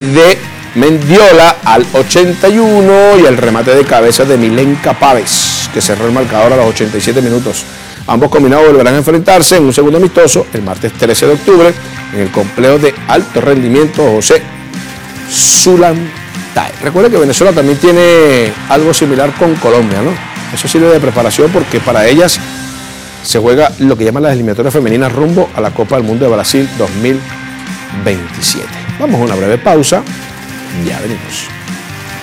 de Mendiola al 81 y el remate de cabeza de Milenka Paves, que cerró el marcador a los 87 minutos. Ambos combinados volverán a enfrentarse en un segundo amistoso el martes 13 de octubre en el complejo de alto rendimiento José Zulantay. Recuerda que Venezuela también tiene algo similar con Colombia, ¿no? Eso sirve de preparación porque para ellas se juega lo que llaman las eliminatorias femeninas rumbo a la Copa del Mundo de Brasil 2027. Vamos a una breve pausa. Ya venimos.